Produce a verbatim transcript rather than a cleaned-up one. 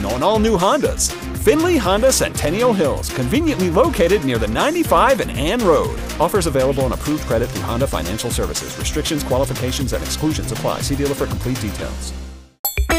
on all new Hondas. Finley Honda Centennial Hills, conveniently located near the ninety-five and Ann Road. Offers available on approved credit through Honda Financial Services. Restrictions, qualifications, and exclusions apply. See dealer for complete details.